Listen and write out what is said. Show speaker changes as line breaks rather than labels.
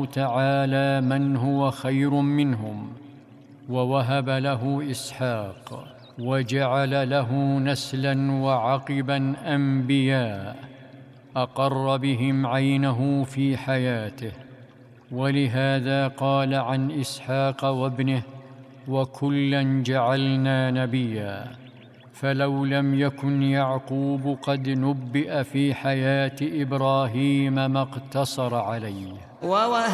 تعالى من هو خير منهم، ووهب له إسحاق، وجعل له نسلا وعقبا أنبياء أقر بهم عينه في حياته. ولهذا قال عن إسحاق وابنه: وكلا جعلنا نبيا. فلو لم يكن يعقوب قد نبئ في حياة إبراهيم ما اقتصر عليه.